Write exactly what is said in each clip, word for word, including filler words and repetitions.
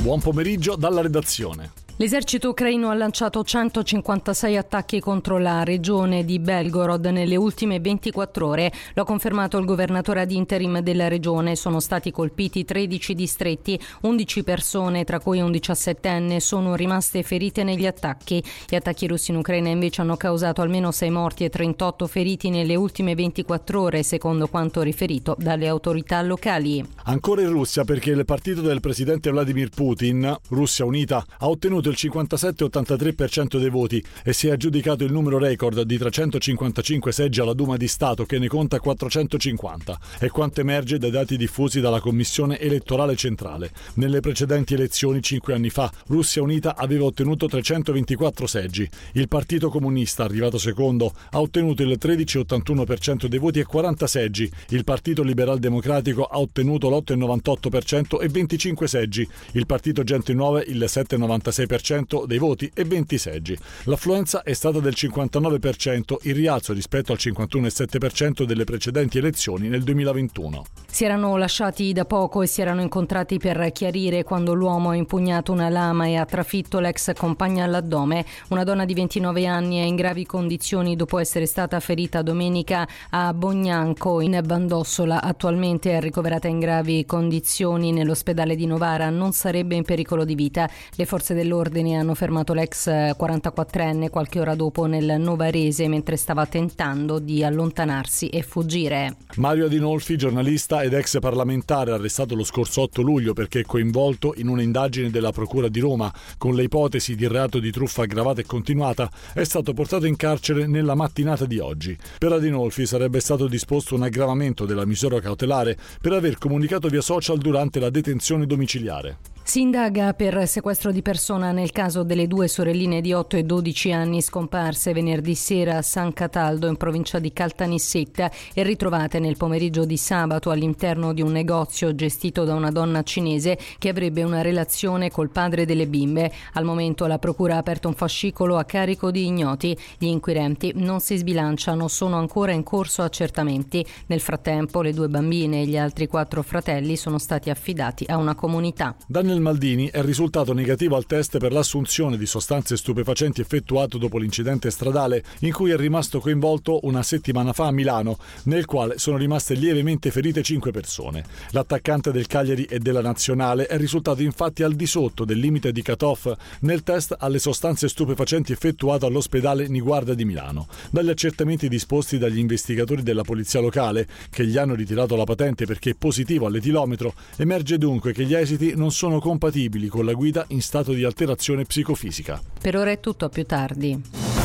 Buon pomeriggio dalla redazione. L'esercito ucraino ha lanciato centocinquantasei attacchi contro la regione di Belgorod nelle ultime ventiquattro ore. Lo ha confermato il governatore ad interim della regione. Sono stati colpiti tredici distretti, undici persone, tra cui un diciassettenne, sono rimaste ferite negli attacchi. Gli attacchi russi in Ucraina invece hanno causato almeno sei morti e trentotto feriti nelle ultime ventiquattro ore, secondo quanto riferito dalle autorità locali. Ancora in Russia, perché il partito del presidente Vladimir Putin, Russia Unita, ha ottenuto il cinquantasette virgola ottantatré per cento dei voti e si è aggiudicato il numero record di trecentocinquantacinque seggi alla Duma di Stato, che ne conta quattrocentocinquanta. È quanto emerge dai dati diffusi dalla Commissione elettorale centrale. Nelle precedenti elezioni, cinque anni fa, Russia Unita aveva ottenuto trecentoventiquattro seggi. Il Partito Comunista, arrivato secondo, ha ottenuto il tredici virgola ottantuno per cento dei voti e quaranta seggi. Il Partito Liberal Democratico ha ottenuto l'otto virgola novantotto per cento e venticinque seggi. Il Partito Gente Nuove il sette virgola novantasei per cento dei voti e venti seggi. L'affluenza è stata del cinquantanove per cento, in rialzo rispetto al cinquantuno virgola sette per cento delle precedenti elezioni nel duemilaventuno. Si erano lasciati da poco e si erano incontrati per chiarire quando l'uomo ha impugnato una lama e ha trafitto l'ex compagna all'addome. Una donna di ventinove anni è in gravi condizioni dopo essere stata ferita domenica a Bognanco in Bandossola. Attualmente è ricoverata in gravi condizioni nell'ospedale di Novara. Non sarebbe in pericolo di vita. Le forze dell'ordine hanno fermato l'ex quarantaquattrenne qualche ora dopo nel Novarese mentre stava tentando di allontanarsi e fuggire. Mario Adinolfi, giornalista ed ex parlamentare, arrestato lo scorso otto luglio perché è coinvolto in un'indagine della Procura di Roma con le ipotesi di reato di truffa aggravata e continuata, è stato portato in carcere nella mattinata di oggi. Per Adinolfi sarebbe stato disposto un aggravamento della misura cautelare per aver comunicato via social durante la detenzione domiciliare. Si indaga per sequestro di persona nel caso delle due sorelline di otto e dodici anni scomparse venerdì sera a San Cataldo in provincia di Caltanissetta e ritrovate nel pomeriggio di sabato all'interno di un negozio gestito da una donna cinese che avrebbe una relazione col padre delle bimbe. Al momento la procura ha aperto un fascicolo a carico di ignoti. Gli inquirenti non si sbilanciano, sono ancora in corso accertamenti. Nel frattempo le due bambine e gli altri quattro fratelli sono stati affidati a una comunità. Daniel Maldini è risultato negativo al test per l'assunzione di sostanze stupefacenti effettuato dopo l'incidente stradale in cui è rimasto coinvolto una settimana fa a Milano, nel quale sono rimaste lievemente ferite cinque persone. L'attaccante del Cagliari e della Nazionale è risultato infatti al di sotto del limite di cut-off nel test alle sostanze stupefacenti effettuato all'ospedale Niguarda di Milano. Dagli accertamenti disposti dagli investigatori della polizia locale, che gli hanno ritirato la patente perché è positivo all'etilometro, emerge dunque che gli esiti non sono compatibili con la guida in stato di alterazione psicofisica. Per ora è tutto, a più tardi.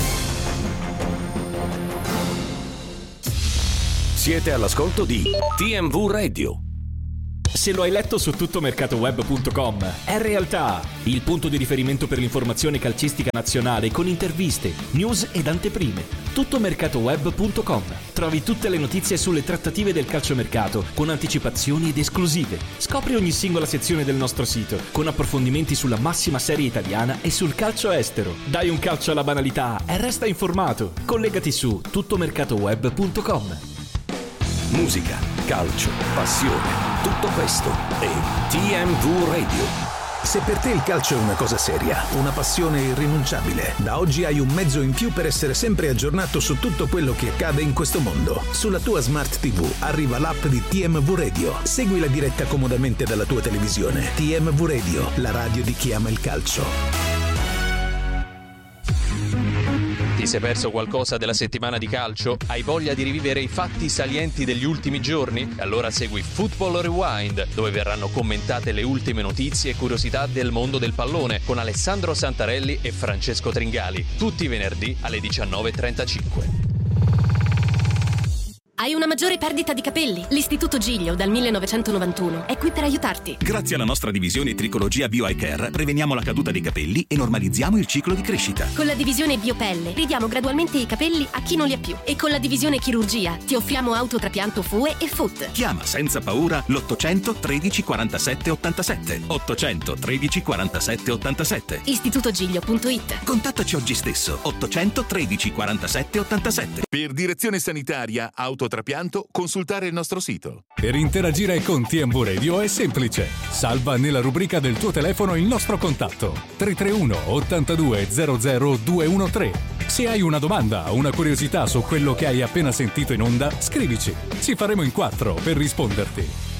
Siete all'ascolto di T M V Radio. Se lo hai letto su tuttomercatoweb punto com, è realtà, il punto di riferimento per l'informazione calcistica nazionale con interviste, news ed anteprime. tuttomercatoweb punto com. Trovi tutte le notizie sulle trattative del calciomercato con anticipazioni ed esclusive. Scopri ogni singola sezione del nostro sito con approfondimenti sulla massima serie italiana e sul calcio estero. Dai un calcio alla banalità e resta informato. Collegati su tuttomercatoweb punto com. Musica, calcio, passione, tutto questo è T M V Radio. Se per te il calcio è una cosa seria, una passione irrinunciabile, da oggi hai un mezzo in più per essere sempre aggiornato su tutto quello che accade in questo mondo. Sulla tua Smart ti vu arriva l'app di T M V Radio. Segui la diretta comodamente dalla tua televisione. T M V Radio, la radio di chi ama il calcio. Ti sei perso qualcosa della settimana di calcio? Hai voglia di rivivere i fatti salienti degli ultimi giorni? Allora segui Football Rewind, dove verranno commentate le ultime notizie e curiosità del mondo del pallone con Alessandro Santarelli e Francesco Tringali, tutti i venerdì alle diciannove e trentacinque. Hai una maggiore perdita di capelli? L'Istituto Giglio dal millenovecentonovantuno è qui per aiutarti. Grazie alla nostra divisione Tricologia Bio Eye Care preveniamo la caduta dei capelli e normalizziamo il ciclo di crescita. Con la divisione Biopelle ridiamo gradualmente i capelli a chi non li ha più. E con la divisione Chirurgia ti offriamo autotrapianto F U E e F U T. Chiama senza paura l'ottocento tredici quarantasette ottantasette. ottocento tredici quarantasette ottantasette. istitutogiglio punto it. Contattaci oggi stesso. ottocento tredici quarantasette ottantasette. Per direzione sanitaria, autotrapianto trapianto, consultare il nostro sito. Per interagire con T M V Radio è semplice. Salva nella rubrica del tuo telefono il nostro contatto tre tre uno ottantadue zero zero due uno tre. Se hai una domanda o una curiosità su quello che hai appena sentito in onda, scrivici. Ci faremo in quattro per risponderti.